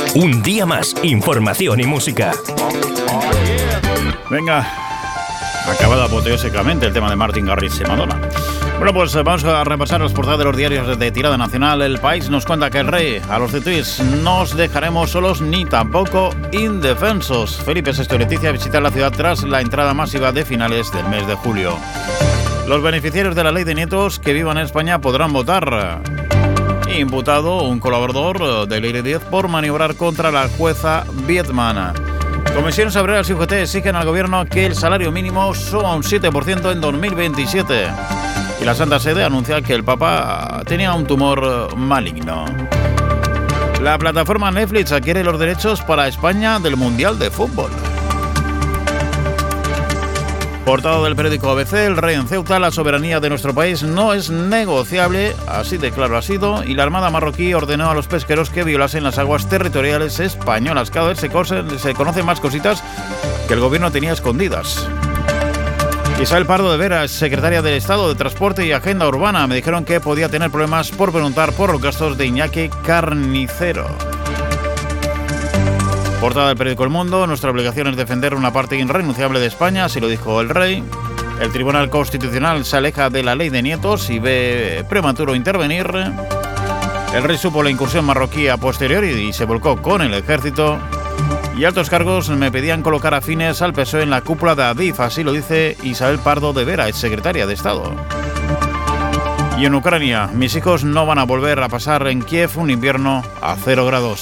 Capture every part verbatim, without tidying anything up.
Un día más, información y música. Venga, acabado apoteósicamente el tema de Martin Garrix y Madonna. Bueno, pues vamos a repasar los portadas de los diarios de tirada nacional. El País nos cuenta que el rey, a los de Twitch, no os dejaremos solos ni tampoco indefensos. Felipe sexto y Leticia visitan la ciudad tras la entrada masiva de finales del mes de julio. Los beneficiarios de la ley de nietos que vivan en España podrán votar. Imputado un colaborador de Ley diez por maniobrar contra la jueza Vietman. Comisiones Obreras y U G T exigen al gobierno que el salario mínimo suba un siete por ciento en dos mil veintisiete. Y la Santa Sede anuncia que el Papa tenía un tumor maligno. La plataforma Netflix adquiere los derechos para España del Mundial de Fútbol. Portada del periódico A B C, el rey en Ceuta, la soberanía de nuestro país no es negociable, así de claro ha sido, y la Armada marroquí ordenó a los pesqueros que violasen las aguas territoriales españolas. Cada vez se, cose, se conocen más cositas que el gobierno tenía escondidas. Isabel Pardo de Vera, secretaria del Estado de Transporte y Agenda Urbana, me dijeron que podía tener problemas por preguntar por los gastos de Iñaki Carnicero. Portada del periódico El Mundo, nuestra obligación es defender una parte irrenunciable de España, así lo dijo el rey. El Tribunal Constitucional se aleja de la ley de nietos y ve prematuro intervenir. El rey supo la incursión marroquí a posteriori y se volcó con el ejército. Y altos cargos me pedían colocar afines al P S O E en la cúpula de Adif, así lo dice Isabel Pardo de Vera, exsecretaria de Estado. Y en Ucrania, mis hijos no van a volver a pasar en Kiev un invierno a cero grados.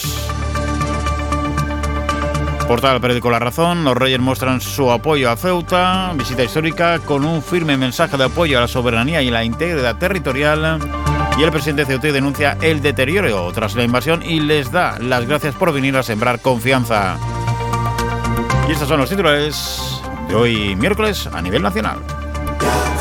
Portada del periódico La Razón, los reyes muestran su apoyo a Ceuta, visita histórica con un firme mensaje de apoyo a la soberanía y la integridad territorial. Y el presidente ceutí denuncia el deterioro tras la invasión y les da las gracias por venir a sembrar confianza. Y estos son los titulares de hoy miércoles a nivel nacional.